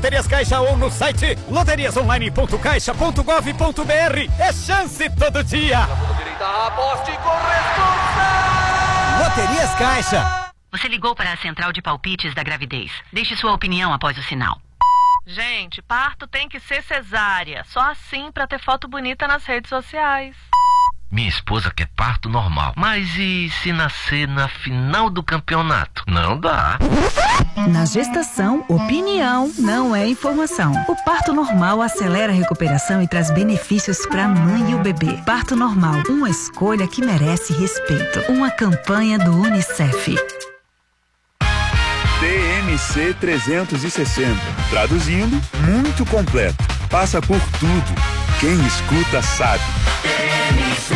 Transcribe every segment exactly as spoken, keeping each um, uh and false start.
Loterias Caixa ou no site loterias online ponto caixa ponto gov ponto br. É chance todo dia. Aposte com responsa. Loterias Caixa. Você ligou para a central de palpites da gravidez. Deixe sua opinião após o sinal. Gente, parto tem que ser cesárea. Só assim pra ter foto bonita nas redes sociais. Minha esposa quer parto normal. Mas e se nascer na final do campeonato? Não dá. Na gestação, opinião não é informação. O parto normal acelera a recuperação e traz benefícios para a mãe e o bebê. Parto normal, uma escolha que merece respeito. Uma campanha do Unicef. T M C trezentos e sessenta. Traduzindo, muito completo. Passa por tudo. Quem escuta sabe. T M C.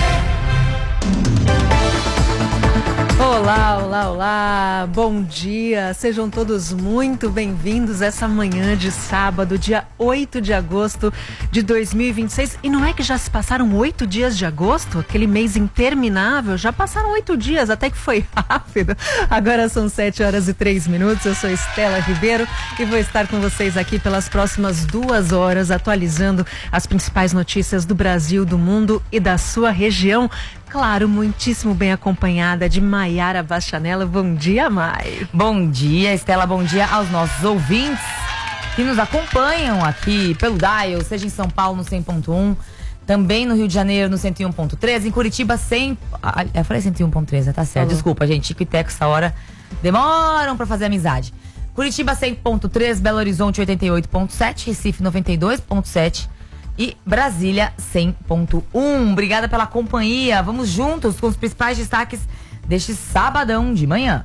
Olá, olá, olá, bom dia, sejam todos muito bem-vindos essa manhã de sábado, dia oito de agosto de dois mil e vinte e seis. E não é que já se passaram oito dias de agosto? Aquele mês interminável, já passaram oito dias, até que foi rápido. Agora são sete horas e três minutos, eu sou Estela Ribeiro e vou estar com vocês aqui pelas próximas duas horas, atualizando as principais notícias do Brasil, do mundo e da sua região. Claro, muitíssimo bem acompanhada de Maiara Bachanella. Bom dia, Mai. Bom dia, Estela. Bom dia aos nossos ouvintes que nos acompanham aqui pelo Dial, seja em São Paulo no cem ponto um, também no Rio de Janeiro no cento e um ponto três, em Curitiba cem... Ah, eu falei cento e um ponto três, tá certo. Falou. Desculpa, gente. Chico e Teco, essa hora demoram pra fazer amizade. Curitiba cem ponto três, Belo Horizonte oitenta e oito ponto sete, Recife noventa e dois ponto sete e Brasília cem ponto um. Obrigada pela companhia. Vamos juntos com os principais destaques deste sabadão de manhã.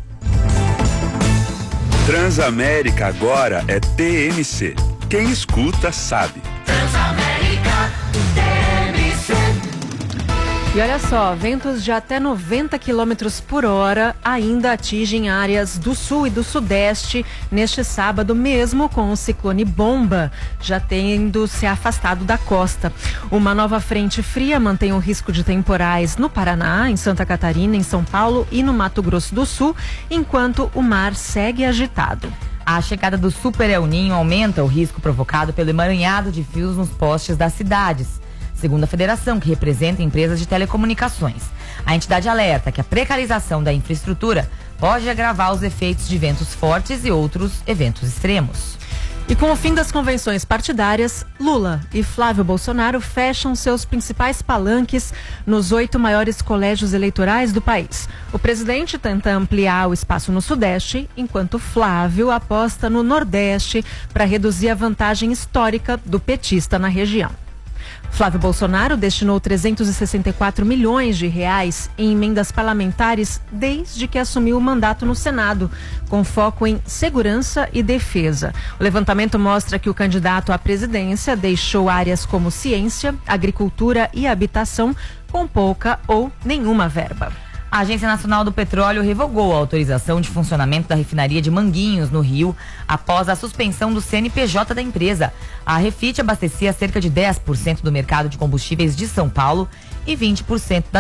Transamérica agora é T M C. Quem escuta sabe. Transamérica T M C. E olha só, ventos de até noventa quilômetros por hora ainda atingem áreas do sul e do sudeste neste sábado, mesmo com o ciclone Bomba já tendo se afastado da costa. Uma nova frente fria mantém o risco de temporais no Paraná, em Santa Catarina, em São Paulo e no Mato Grosso do Sul, enquanto o mar segue agitado. A chegada do Super El Ninho aumenta o risco provocado pelo emaranhado de fios nos postes das cidades, segundo a federação, que representa empresas de telecomunicações. A entidade alerta que a precarização da infraestrutura pode agravar os efeitos de ventos fortes e outros eventos extremos. E com o fim das convenções partidárias, Lula e Flávio Bolsonaro fecham seus principais palanques nos oito maiores colégios eleitorais do país. O presidente tenta ampliar o espaço no Sudeste, enquanto Flávio aposta no Nordeste para reduzir a vantagem histórica do petista na região. Flávio Bolsonaro destinou trezentos e sessenta e quatro milhões de reais em emendas parlamentares desde que assumiu o mandato no Senado, com foco em segurança e defesa. O levantamento mostra que o candidato à presidência deixou áreas como ciência, agricultura e habitação com pouca ou nenhuma verba. A Agência Nacional do Petróleo revogou a autorização de funcionamento da refinaria de Manguinhos, no Rio, após a suspensão do C N P J da empresa. A Refit abastecia cerca de dez por cento do mercado de combustíveis de São Paulo e vinte por cento da